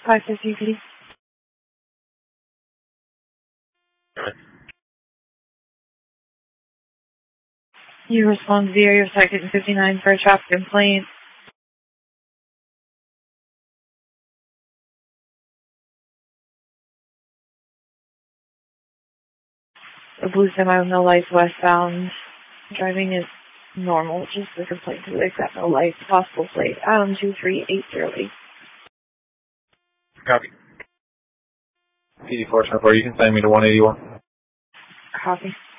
550. You respond via your second 59 for a traffic complaint. A blue semi with no lights westbound. Driving is normal, just the complaint to accept no lights. Possible plate, Adam 23808. Copy. PD424, you can send me to 181. Copy.